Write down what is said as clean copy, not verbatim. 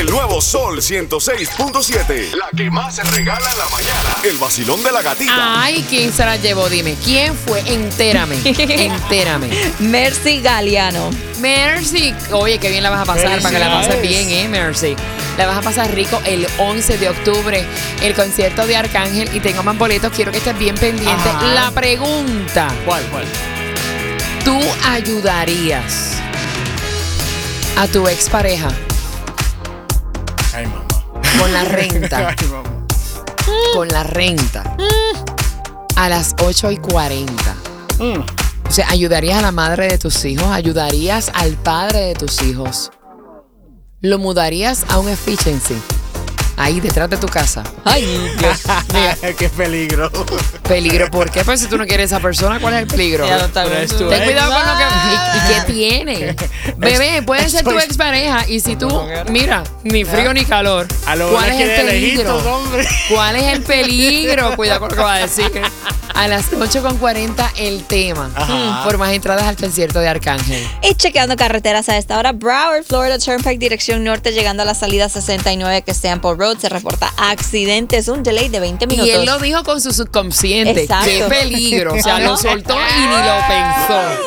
El nuevo Sol 106.7. La que más se regala en la mañana. El vacilón de la gatita. Ay, ¿quién se la llevó? Dime, ¿quién fue? Entérame. Mercy Galeano. Mercy. Oye, qué bien la vas a pasar, para que la pases bien, Mercy. La vas a pasar rico el 11 de octubre, el concierto de Arcángel, y tengo más boletos, quiero que estés bien pendiente. Ajá. La pregunta. ¿Cuál? ¿Tú ayudarías a tu expareja Ay, mamá. con la renta? Ay, mamá. Con la renta a las 8:40. O sea, ¿ayudarías a la madre de tus hijos? ¿Ayudarías al padre de tus hijos? ¿Lo mudarías a un efficiency? Ahí detrás de tu casa. Ay, Dios. Qué peligro. ¿Peligro por qué? Pues si tú no quieres a esa persona, ¿cuál es el peligro? Ya no Pero es tu Ten ex. cuidado con lo que... ¿Y qué tiene? Bebé, puede ser tu Estoy- expareja y si tú... Mira, ni frío ni calor. A lo ¿Cuál mejor es el quiere peligro? lejitos, hombre. ¿Cuál es el peligro? Cuidado con lo que va a decir. A las 8:40 el tema. Ajá. Por más entradas al concierto de Arcángel. Y chequeando carreteras a esta hora, Broward, Florida Turnpike, dirección norte, llegando a la salida 69 que es Sample Road, se reporta accidentes, un delay de 20 minutos. Y él lo dijo con su subconsciente. Exacto. ¡Qué peligro! O sea, lo soltó y ni lo pensó.